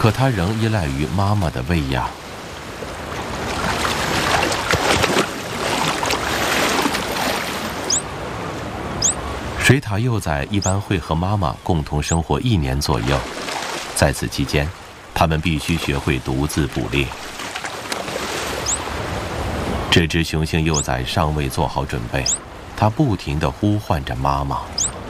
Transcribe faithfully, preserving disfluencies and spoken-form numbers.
可它仍依赖于妈妈的喂养。水獭幼崽一般会和妈妈共同生活一年左右，在此期间，它们必须学会独自捕猎。这只雄性幼崽尚未做好准备，它不停地呼唤着妈妈。